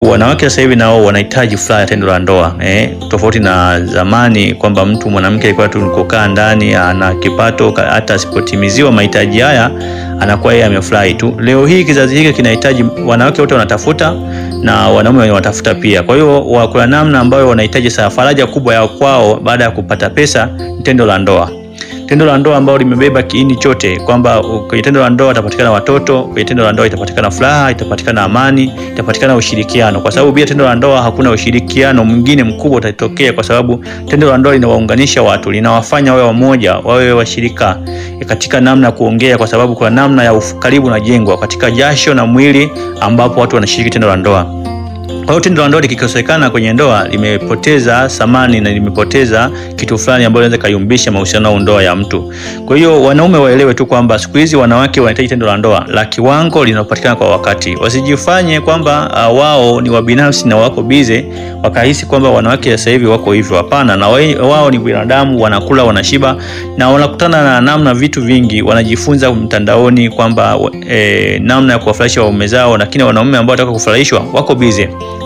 Wanawake sasa hivi nao wanahitaji furaha ya tendo la ndoa, tofauti na zamani kwamba mtu mwanamke alikuwa tu kukaa ndani ana kipato, hata asipotimiziwa mahitaji haya anakuwa yeye amefurahi tu. Leo hii kizazi hiki kinahitaji, wanawake wote wanatafuta na wanaume wanatafuta pia. Kwa hiyo kuna namna ambayo wanahitaji sana faraja kubwa ya kwao baada ya kupata pesa, tendo la ndoa. Tendo la ndoa ambalo limebeba kiini chote, kwamba kwenye tendo la ndoa itapatikana watoto, kwenye tendo la ndoa itapatikana furaha, itapatikana amani, itapatikana ushirikiano. Kwa sababu bila tendo la ndoa hakuna ushirikiano mwingine mkubwa utatokea, kwa sababu tendo la ndoa linawaunganisha watu, linawafanya wawe wamoja, wawe washirika katika namna ya kuongea, kwa sababu kwa namna ya ukaribu na jengwa katika jasho na mwili ambapo watu wanashiriki tendo la ndoa. Kwa hiyo tendo la ndoa likikosekana kwenye ndoa limepoteza thamani na limepoteza kitu fulani ambacho inaweza kayumbisha mahusiano au ndoa ya mtu. Kwa hiyo wanaume waelewe tu kwamba siku hizi wanawake wanahitaji tendo la ndoa la kiwango linapatikana kwa wakati. Wasijifanye kwamba wao ni wabinafsi na wako bize wakahisi kwamba wanawake sasa hivi wako hivyo. Hapana, na wao ni binadamu, wanakula, wanashiba na wanakutana na namna vitu vingi, wanajifunza mtandaoni kwamba namna ya kuwafurahisha waume zao, lakini wanaume ambao wanataka kufurahishwa wako bize.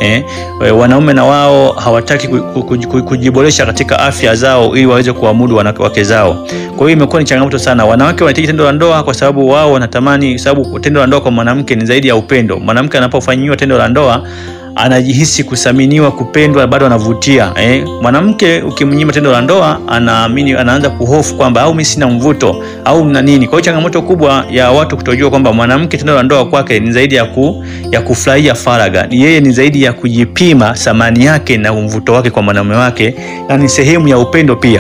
Wanaume na wao hawataki kujiboresha katika afya zao ili waweze kuamudu wake zao. Kwa hiyo imekuwa ni changamoto sana. Wanawake wanahitaji tendo la ndoa kwa sababu wao wanatamani, sababu tendo la ndoa kwa mwanamke ni zaidi ya upendo. Mwanamke anapofanyiwa tendo la ndoa anajihisi kusaminiwa, kupendwa, bado anavutia. Mwanamke ukimnyima tendo la ndoa anaamini, anaanza kuhofu kwamba au mimi sina mvuto au na nini. Kwa hiyo changamoto kubwa ya watu kutojua kwamba mwanamke tendo la ndoa kwake ni zaidi ya kufurahia faraga. Yeye ni zaidi ya kujipima thamani yake na mvuto wake kwa mwanamume wake, na ni sehemu ya upendo pia.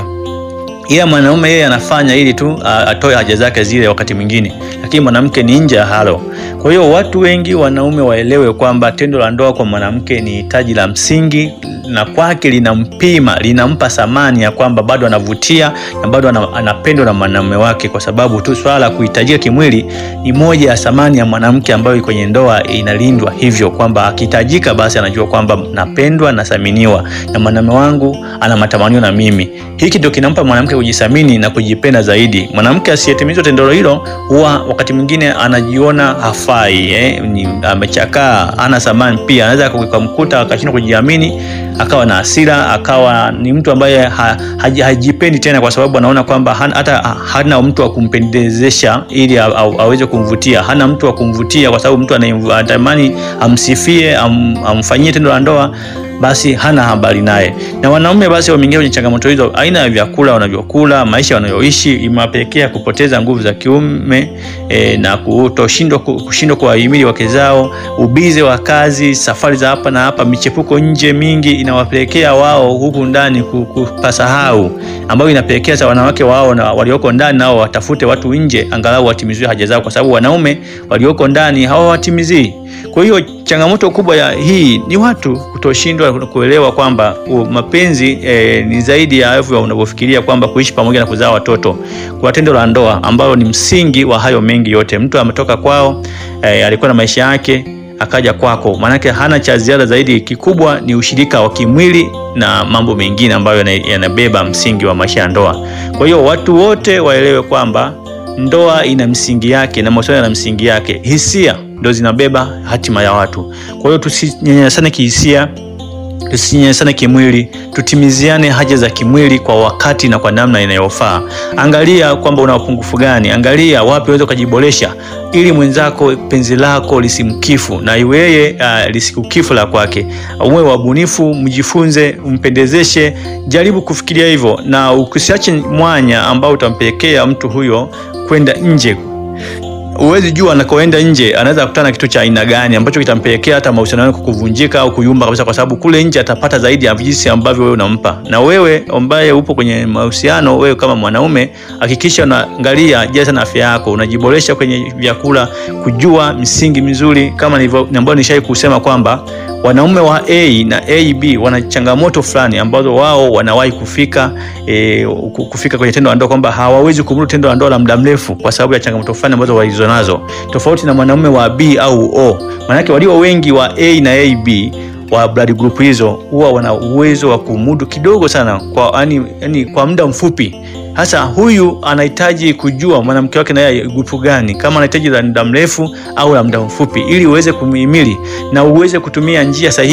Ila mwanaume yeye anafanya ili tu atoe haja zake zile wakati mwingine, lakini mwanamke ni nje ya halo. Kwa hiyo watu wengi wanaume waelewe kwamba tendo la ndoa kwa mwanamke ni hitaji la msingi, na kwake linampima, linampa thamani ya kwamba bado anavutia na bado anapendwa na mwanamume wake, kwa sababu tu swala la kuhitajika kimwili ni moja ya thamani ya mwanamke ambayo kwenye ndoa inalindwa hivyo, kwamba akihitajika basi anajua kwamba napendwa na thaminiwa na mwanamume wangu ana matamanio na mimi. Hiki ndio kinampa mwanamke kujithamini na kujipenda zaidi. Mwanamke asiyetimiza tendo hilo huwa wakati mwingine anajiona hafai, amechakaa, hana thamani pia. Anaweza kumkuta akashindwa kujiamini, akawa na hasira, akawa ni mtu ambaye hajipendi tena, kwa sababu anaona kwamba hata hana mtu wa kumpendezesha ili aweze kumvutia. Hana mtu wa kumvutia kwa sababu mtu anatamani amsifie, amfanyie tendo la ndoa, basi hana habari naye. Na wanaume basi wameingia kwenye changamoto hizo, aina ya vyakula wanavyokula, maisha wanayoishi imewapelekea kupoteza nguvu za kiume na kushindwa kuwahimili wake zao. Ubize wa kazi, safari za hapa na hapa, michepuko nje mingi inawapelekea wao huku ndani kupasahau, ambayo inapelekea sa wanawake wao na walioko ndani nao watafute watu nje angalau watimiziwe haja zao, kwa sababu wanaume walioko ndani hawawatimizii. Kwa hiyo changamoto kubwa ya hii ni watu kutoshindwa kuelewa kwamba mapenzi ni zaidi ya hivyo unavyofikiria, kwamba kuishi pamoja na kuzaa watoto, kwa tendo la ndoa ambalo ni msingi wa hayo mengi yote. Mtu ametoka kwao, alikuwa na maisha yake, akaja kwako, maanake hana cha ziada zaidi. Kikubwa ni ushirika wa kimwili na mambo mengine ambayo yanabeba msingi wa maisha ya ndoa. Kwa hiyo watu wote waelewe kwamba ndoa ina msingi yake na mahusiano yana msingi yake. Hisia ndio zinabeba hatima ya watu. Kwa hiyo tusinyanyasane kihisia, tusinyanyasane kimwili, tutimiziane haja za kimwili kwa wakati na kwa namna inayofaa. Angalia kwamba una upungufu gani, angalia wapi unaweza kujiboresha ili mwenzako penzi lako lisimkifu na yeye lisikukifu la kwake. Uwe wabunifu, mjifunze, umpendezeshe, jaribu kufikiria hivyo, na usiache mwanya ambao utampelekea mtu huyo kwenda nje. Uwezi jua anakoenda nje anaweza kukutana kitu cha aina gani ambacho kitampelekea hata mahusiano yako kuvunjika au kuyumba kabisa, kwa sababu kule nje atapata zaidi ya jinsi ambavyo wewe unampa. Na wewe ambaye upo kwenye mahusiano, wewe kama mwanaume, hakikisha unaangalia jaza na afya yako, unajiboresha kwenye vyakula, kujua misingi mizuri kama ambayo nishai kusema kwamba wanaume wa A na AB wana changamoto fulani ambazo wao wanawahi kufika kwenye tendo la ndoa, kwamba hawawezi kumudu tendo la ndoa la muda mrefu kwa sababu ya changamoto fulani ambazo walizonazo, tofauti na wanaume wa B au O. Maana yake walio wengi wa A na AB wa blood group hizo huwa wana uwezo wa kumudu kidogo sana kwa yani kwa muda mfupi. Hasa huyu anahitaji kujua mwanamke wake na yeye grupu gani, kama anahitaji la muda mrefu au la muda mfupi, ili uweze kumhimili na uweze kutumia njia sahihi